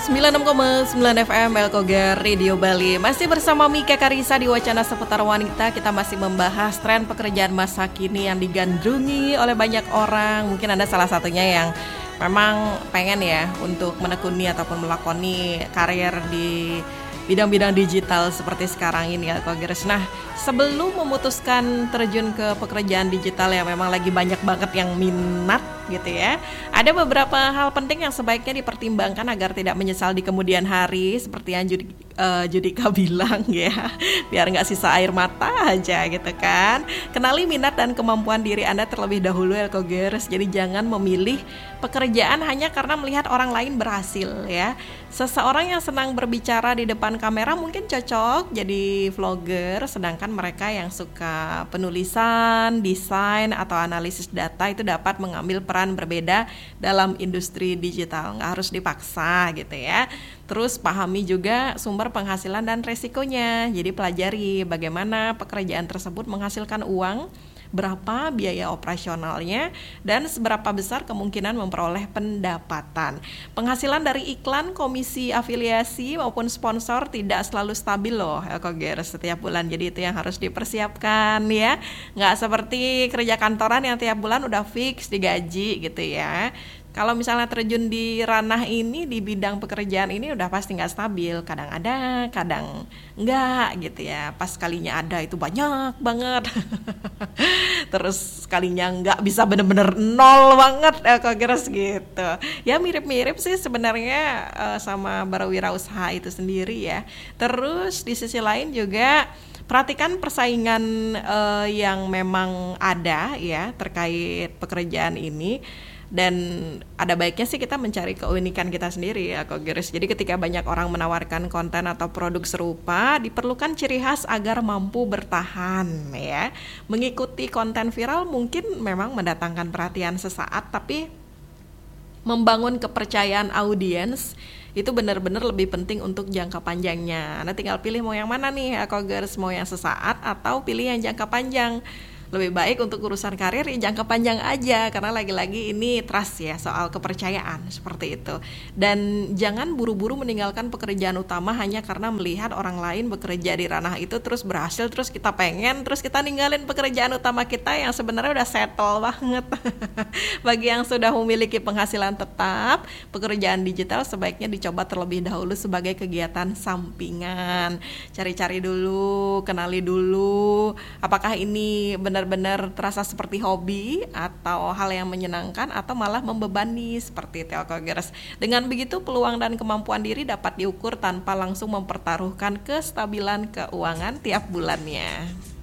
96,9 FM Elkoga Radio Bali. Masih bersama Mika Karisa di Wacana Seputar Wanita. Kita masih membahas tren pekerjaan masa kini yang digandrungi oleh banyak orang. Mungkin Anda salah satunya yang memang pengen ya untuk menekuni ataupun melakoni karir di bidang-bidang digital seperti sekarang ini ya Kogers. Nah, sebelum memutuskan terjun ke pekerjaan digital yang memang lagi banyak banget yang minat gitu ya, ada beberapa hal penting yang sebaiknya dipertimbangkan agar tidak menyesal di kemudian hari, seperti yang Judika bilang ya, biar nggak sisa air mata aja gitu kan. Kenali minat dan kemampuan diri Anda terlebih dahulu ya Kogers. Jadi jangan memilih pekerjaan hanya karena melihat orang lain berhasil ya. Seseorang yang senang berbicara di depan kamera mungkin cocok jadi vlogger, sedangkan mereka yang suka penulisan, desain, atau analisis data itu dapat mengambil peran berbeda dalam industri digital. Nggak harus dipaksa gitu ya. Terus pahami juga sumber penghasilan dan resikonya. Jadi pelajari bagaimana pekerjaan tersebut menghasilkan uang, berapa biaya operasionalnya, dan seberapa besar kemungkinan memperoleh pendapatan. Penghasilan dari iklan, komisi, afiliasi maupun sponsor tidak selalu stabil loh Elkogers setiap bulan. Jadi itu yang harus dipersiapkan ya. Nggak seperti kerja kantoran yang tiap bulan udah fix digaji gitu ya. Kalau misalnya terjun di ranah ini, di bidang pekerjaan ini udah pasti nggak stabil. Kadang ada, kadang enggak gitu ya. Pas kalinya ada itu banyak banget. Terus sekalinya enggak bisa bener-bener nol banget Kogers gitu. Ya mirip-mirip sih sebenarnya sama berwirausaha itu sendiri ya. Terus di sisi lain juga perhatikan persaingan yang memang ada ya terkait pekerjaan ini. Dan ada baiknya sih kita mencari keunikan kita sendiri ya Kogers. Jadi ketika banyak orang menawarkan konten atau produk serupa, diperlukan ciri khas agar mampu bertahan ya. Mengikuti konten viral mungkin memang mendatangkan perhatian sesaat, tapi membangun kepercayaan audiens itu benar-benar lebih penting untuk jangka panjangnya. Anda tinggal pilih mau yang mana nih Kogers, mau yang sesaat atau pilih yang jangka panjang. Lebih baik untuk urusan karir ya jangka panjang aja, karena lagi-lagi ini trust ya, soal kepercayaan seperti itu. Dan jangan buru-buru meninggalkan pekerjaan utama hanya karena melihat orang lain bekerja di ranah itu terus berhasil, terus kita pengen, terus kita ninggalin pekerjaan utama kita yang sebenarnya udah settle banget. Bagi yang sudah memiliki penghasilan tetap, pekerjaan digital sebaiknya dicoba terlebih dahulu sebagai kegiatan sampingan. Cari-cari dulu, kenali dulu apakah ini benar-benar terasa seperti hobi atau hal yang menyenangkan atau malah membebani seperti itu Kogers. Dengan begitu peluang dan kemampuan diri dapat diukur tanpa langsung mempertaruhkan kestabilan keuangan tiap bulannya.